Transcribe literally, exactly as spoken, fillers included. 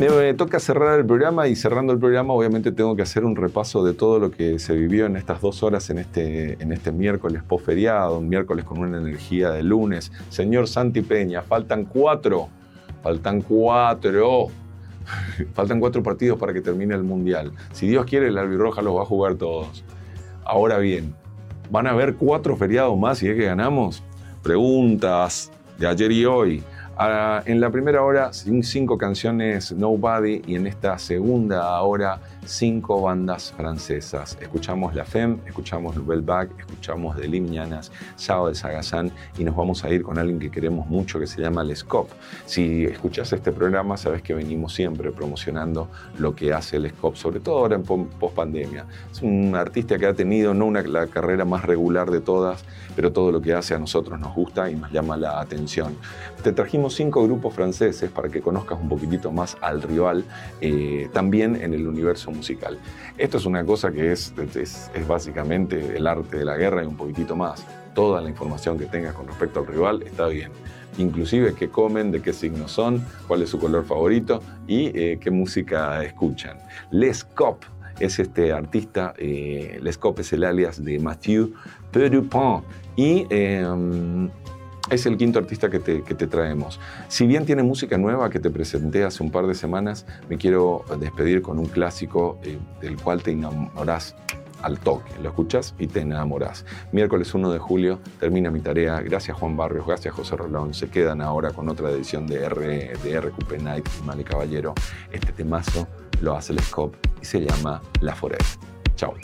Me toca cerrar el programa y cerrando el programa obviamente tengo que hacer un repaso de todo lo que se vivió en estas dos horas en este, en este miércoles post-feriado, un miércoles con una energía de lunes. Señor Santi Peña, faltan cuatro, faltan cuatro, faltan cuatro partidos para que termine el Mundial. Si Dios quiere, el albirroja los va a jugar todos. Ahora bien, ¿van a haber cuatro feriados más si es que ganamos? Preguntas de ayer y hoy. Uh, en la primera hora, cinco canciones Nobody y en esta segunda hora, cinco bandas francesas. Escuchamos La F E M, escuchamos Nouvelle Vague, escuchamos de Limianas, Sao de Sagazán y nos vamos a ir con alguien que queremos mucho que se llama Les Cop. Si escuchás este programa, sabes que venimos siempre promocionando lo que hace Les Cop, sobre todo ahora en post-pandemia. Es un artista que ha tenido no una, la carrera más regular de todas, pero todo lo que hace a nosotros nos gusta y nos llama la atención. Te trajimos cinco grupos franceses para que conozcas un poquitito más al rival, eh, también en el universo musical. Esto es una cosa que es, es, es básicamente el arte de la guerra y un poquitito más. Toda la información que tengas con respecto al rival está bien. Inclusive qué comen, de qué signos son, cuál es su color favorito y eh, qué música escuchan. Les Cop es este artista, eh, Les Cop es el alias de Mathieu Pedupin y eh, es el quinto artista que te, que te traemos. Si bien tiene música nueva que te presenté hace un par de semanas, me quiero despedir con un clásico eh, del cual te enamorás al toque. Lo escuchás y te enamorás. Miércoles uno de julio termina mi tarea. Gracias Juan Barrios, gracias José Rolón. Se quedan ahora con otra edición de R, de R Q P Night y Male Caballero. Este temazo lo hace Les Cop y se llama La Forêt. Chao.